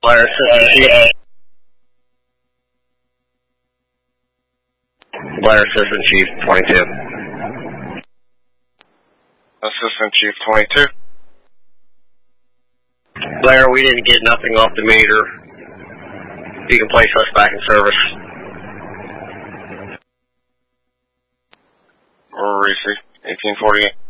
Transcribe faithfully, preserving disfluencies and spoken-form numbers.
Blair, Assistant Chief. Blair, Assistant Chief, twenty-two. Assistant Chief, twenty-two. Blair, we didn't get nothing off the meter. You can place us back in service. Receive, eighteen forty-eight.